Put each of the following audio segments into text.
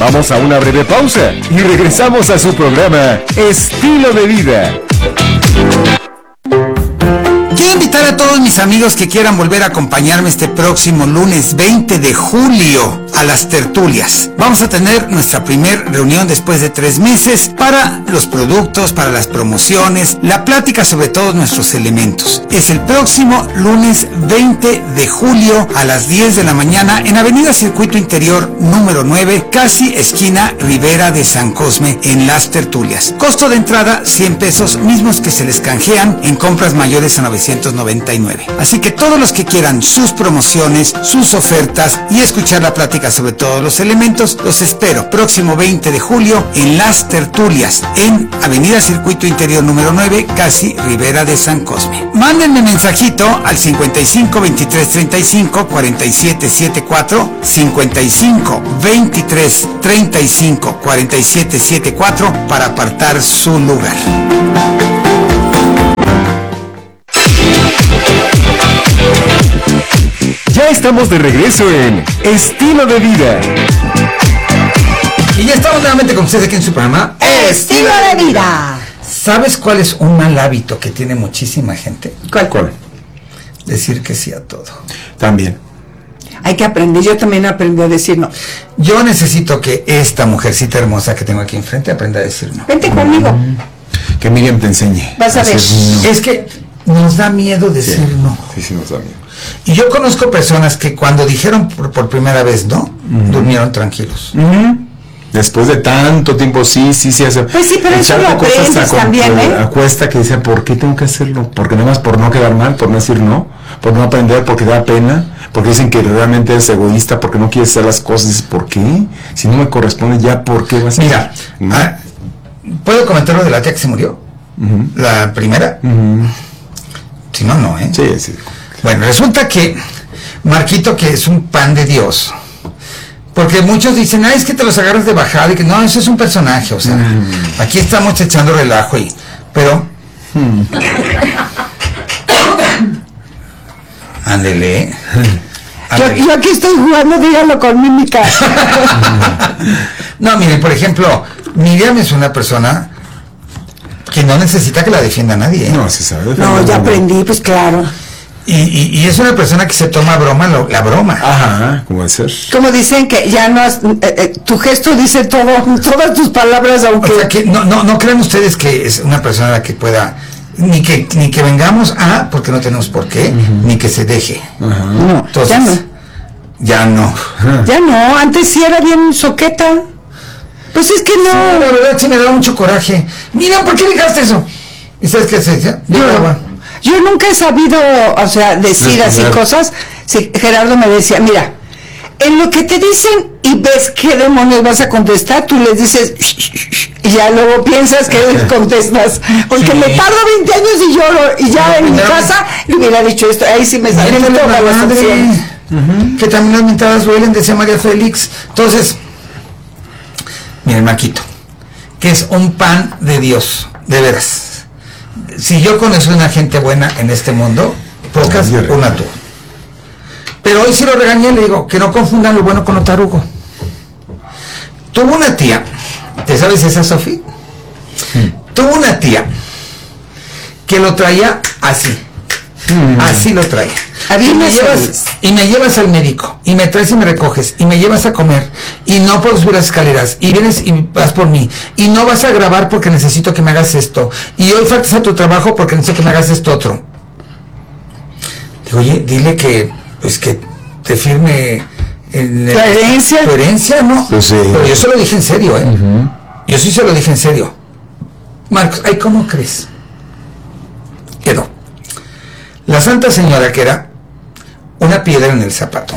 Vamos a una breve pausa y regresamos a su programa Estilo de Vida. Quiero invitar a todos mis amigos que quieran volver a acompañarme este próximo lunes 20 de julio a las tertulias. Vamos a tener nuestra primer reunión después de 3 meses para los productos, para las promociones, la plática sobre todos nuestros elementos. Es el próximo lunes 20 de julio a las 10 de la mañana en Avenida Circuito Interior número 9, casi esquina Ribera de San Cosme, en las tertulias. Costo de entrada 100 pesos, mismos que se les canjean en compras mayores a 999. Así que todos los que quieran sus promociones, sus ofertas y escuchar la plática sobre todos los elementos, los espero próximo 20 de julio en las tertulias en Avenida Circuito Interior número 9, casi Ribera de San Cosme. Mándenme mensajito al 55 23 35 47 74, 55 23 35 47 74 para apartar su lugar. Ya estamos de regreso en Estilo de Vida. Y ya estamos nuevamente con ustedes aquí en su programa Estilo de Vida. ¿Sabes cuál es un mal hábito que tiene muchísima gente? ¿Cuál? Decir que sí a todo. También. Hay que aprender, yo también aprendí a decir no. Yo necesito que esta mujercita hermosa que tengo aquí enfrente aprenda a decir no. Vente conmigo. Que Miriam te enseñe. Vas a ver. No. Es que nos da miedo decir no. Sí, nos da miedo. Y yo conozco personas que cuando dijeron por primera vez no, durmieron tranquilos. Después de tanto tiempo, sí hace. Pues sí, pero eso lo aprendes también, ¿eh? Acuesta que dice, ¿por qué tengo que hacerlo? Porque nada más por no quedar mal, por no decir no, por no aprender, porque da pena, porque dicen que realmente eres egoísta, porque no quieres hacer las cosas. Dices, ¿por qué? Si no me corresponde ya, ¿por qué vas a Mira, ¿puedo comentar lo de la tía que se murió? La primera. Si no, no, ¿eh? Sí. Bueno, resulta que Marquito, que es un pan de Dios, porque muchos dicen, es que te los agarras de bajada, y que no, eso es un personaje, o sea, aquí estamos echando relajo, pero ándele. Yo aquí estoy jugando, dígalo con mímica. No, miren, por ejemplo, Miriam es una persona que no necesita que la defienda nadie, ¿eh? No, se sabe. No, ya aprendí, pues claro. Y es una persona que se toma a broma la broma. Ajá, ¿cómo va a ser? Como dicen que ya no has, tu gesto dice todo, todas tus palabras, aunque... O sea, que no crean ustedes que es una persona a la que pueda, ni que vengamos a, porque no tenemos por qué, ni que se deje. No, Entonces, ya no. Ya no, antes sí era bien soqueta. Pues es que no. Sí, la verdad sí me da mucho coraje. Mira, ¿por qué dejaste eso? ¿Y sabes qué se decía? Yo nunca he sabido, o sea, decir así cosas. Sí, Gerardo me decía, mira, en lo que te dicen y ves qué demonios vas a contestar, tú les dices y ya luego piensas que contestas, porque me tardo 20 años y lloro, y ya en mi casa le hubiera dicho esto, ahí sí me sale toda la opción. Que también las mentadas duelen, decía María Félix. Entonces, miren, Maquito, que es un pan de Dios, de veras. Si yo conozco una gente buena en este mundo, pocas, una tú. Pero hoy sí lo regañé, le digo, que no confundan lo bueno con lo tarugo. Tuvo una tía, ¿te sabes esa, Sofi? Tuvo una tía que lo traía así. Así lo traía. Y me llevas al médico, y me traes y me recoges, y me llevas a comer, y no puedo subir las escaleras, y vienes y vas por mí, y no vas a grabar porque necesito que me hagas esto, y hoy faltas a tu trabajo porque necesito que me hagas esto otro. Digo, oye, dile que, pues que te firme ¿Tu herencia? Tu herencia, ¿no? Pues sí. Pero yo se lo dije en serio, ¿eh? Yo sí se lo dije en serio. Marcos, ay, ¿cómo crees? Quedó. La Santa Señora, que era una piedra en el zapato.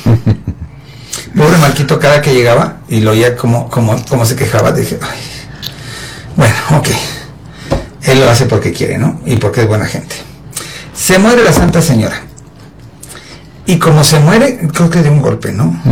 Pobre Marquito, cada que llegaba y lo oía como se quejaba, dije, ay, bueno, ok, él lo hace porque quiere, ¿no? Y porque es buena gente. Se muere la Santa Señora. Y como se muere, creo que de un golpe, ¿no?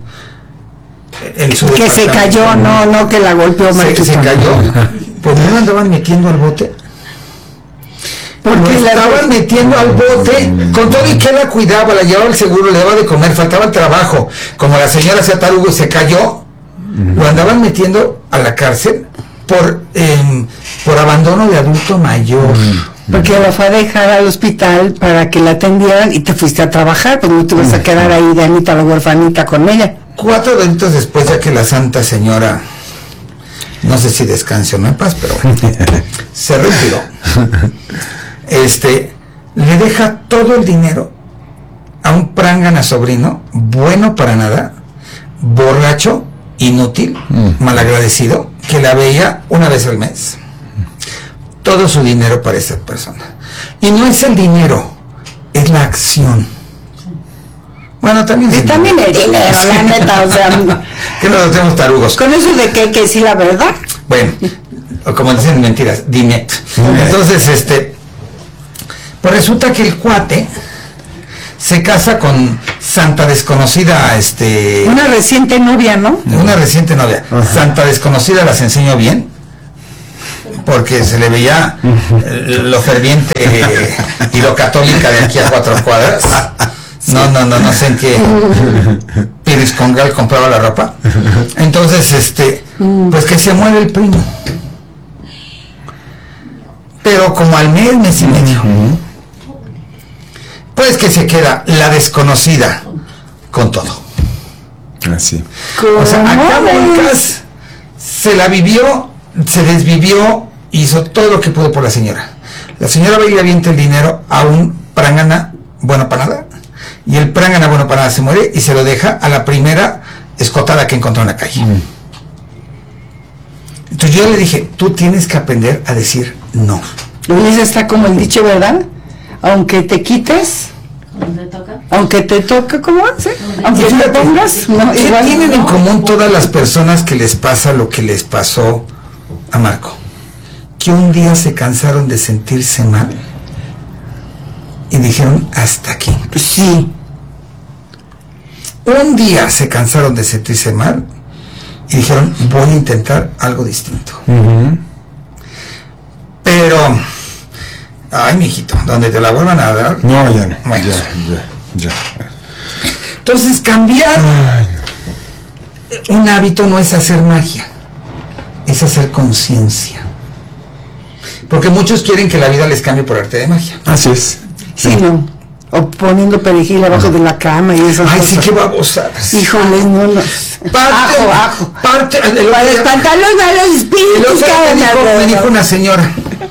Que se cayó, no que la golpeó Marquito. Se cayó. Pues no lo andaban metiendo al bote. Porque la estaban metiendo al bote, con todo y que la cuidaba, la llevaba al seguro, le daba de comer, faltaba el trabajo. Como la señora hacía tarugo y se cayó, lo andaban metiendo a la cárcel por abandono de adulto mayor. Porque la fue a dejar al hospital para que la atendieran y te fuiste a trabajar, pues no te vas a quedar ahí de Anita la huerfanita con ella. 4 delitos después, ya que la Santa Señora, no sé si descanse o no en paz, pero bueno, se retiró. Le deja todo el dinero a un prángana sobrino, bueno para nada, borracho, inútil, malagradecido, que la veía una vez al mes. Todo su dinero para esa persona. Y no es el dinero, es la acción. Bueno, también Y también el dinero, la neta, o sea, que no lo tenemos tarugos. con eso de que sí la verdad. Bueno, o como dicen mentiras, dinet. Entonces, pues resulta que el cuate se casa con Santa Desconocida, Una reciente novia, ¿no? una reciente novia. Santa Desconocida, las enseño bien, porque se le veía lo ferviente y lo católica de aquí a 4 cuadras. No sé en qué Piris Congal compraba la ropa. Entonces, pues que se muere el primo. Pero como al mes y medio, pues que se queda la desconocida con todo. Así. O sea, acá Volcas se la vivió, se desvivió, hizo todo lo que pudo por la señora. La señora va y le avienta el dinero a un prángana bueno para nada, y el prángana bueno para nada se muere y se lo deja a la primera escotada que encontró en la calle. Entonces yo le dije, tú tienes que aprender a decir no. Luis está como el dicho, ¿verdad? Aunque te quites, aunque te toque, ¿cómo hace? Aunque te pongas, no, ¿Qué igual tienen en no. común todas las personas que les pasa lo que les pasó a Marco? Que un día se cansaron de sentirse mal y dijeron hasta aquí. Sí. Un día se cansaron de sentirse mal y dijeron voy a intentar algo distinto. Pero, ay, mijito, donde te la vuelvan a dar. No, ya no. Bueno. Ya. Entonces cambiar un hábito no es hacer magia, es hacer conciencia. Porque muchos quieren que la vida les cambie por arte de magia. Así es. Sí, no. O poniendo perejil abajo de la cama y esas Ay, cosas. sí, qué babosadas. Híjole, no. Ajo. Para espantar los malos espíritus, me dijo una señora,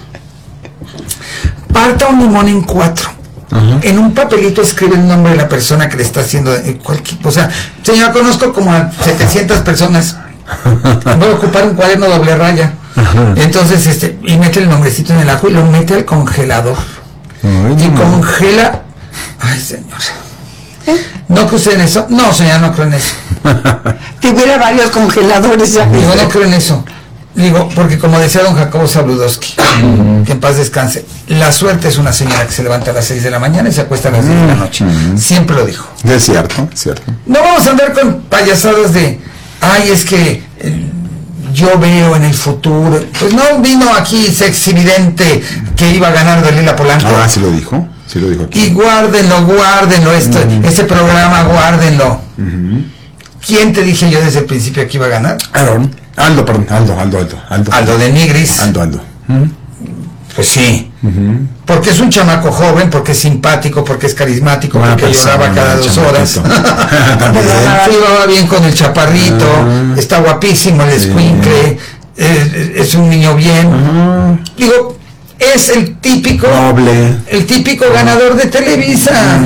parta un limón en 4. En un papelito escribe el nombre de la persona que le está haciendo cualquier, o sea, señora, conozco como a 700 personas. Voy a ocupar un cuaderno doble raya. Entonces, y mete el nombrecito en el ajo y lo mete al congelador. Y congela. Ay, señora. ¿No creo en eso? No, señora, no creo en eso. Tuviera varios congeladores ya. Digo, no creo en eso. Digo, porque como decía don Jacobo Zabludowski, que en paz descanse, la suerte es una señora que se levanta a las 6 de la mañana y se acuesta a las 10 de la noche. Siempre lo dijo. Es cierto, es cierto. No vamos a andar con payasadas de, ay, es que yo veo en el futuro. Pues no vino aquí sexvidente que iba a ganar Dalila Polanco. Ah, sí lo dijo aquí. Y guárdenlo, este programa, guárdenlo. ¿Quién te dije yo desde el principio que iba a ganar? Aldo de Nigris. Aldo. Pues sí. Porque es un chamaco joven, porque es simpático, porque es carismático, porque lloraba cada 2 horas. Se llevaba bien con el chaparrito, está guapísimo el escuincle, es un niño bien. Digo, es el típico noble, el típico ganador de Televisa.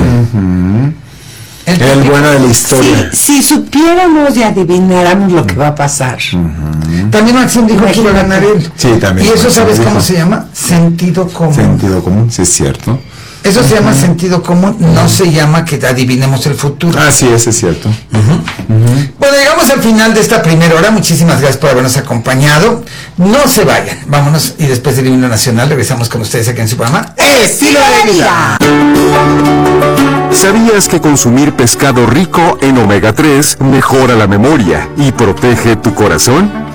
El bueno de la historia. Si supiéramos y adivináramos lo que va a pasar. También Maxim dijo que iba a ganar él. Sí, también. ¿Y eso sabes cómo se llama? Sentido común. Sentido común, sí es cierto. Eso se llama sentido común, no se llama que adivinemos el futuro. Así es cierto. Bueno, llegamos al final de esta primera hora. Muchísimas gracias por habernos acompañado. No se vayan, vámonos y después del himno nacional regresamos con ustedes aquí en su programa Estilo de Vida. ¿Sabías que consumir pescado rico en omega 3 mejora la memoria y protege tu corazón?